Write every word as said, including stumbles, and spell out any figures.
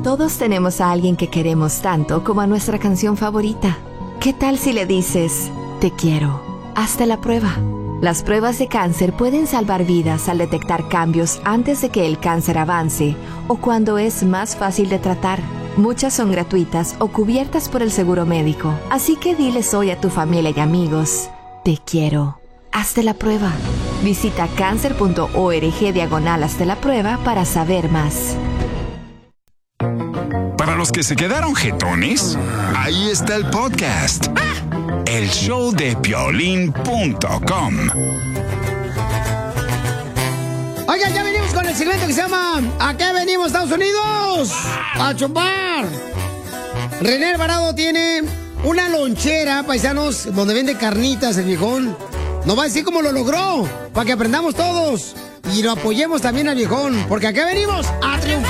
Todos tenemos a alguien que queremos tanto como a nuestra canción favorita. ¿Qué tal si le dices, te quiero? Hazte la prueba. Las pruebas de cáncer pueden salvar vidas al detectar cambios antes de que el cáncer avance o cuando es más fácil de tratar. Muchas son gratuitas o cubiertas por el seguro médico. Así que diles hoy a tu familia y amigos, te quiero. Hazte la prueba. Visita cáncer.org diagonal hazte la prueba para saber más. Para los que se quedaron jetones, ahí está el podcast. El show de piolín punto com. Oigan, ya venimos con el segmento que se llama ¿A qué venimos, Estados Unidos? ¡A chupar! René Alvarado tiene una lonchera, paisanos, donde vende carnitas el viejón. Nos va a decir cómo lo logró, para que aprendamos todos y lo apoyemos también al viejón, porque acá venimos a triunfar.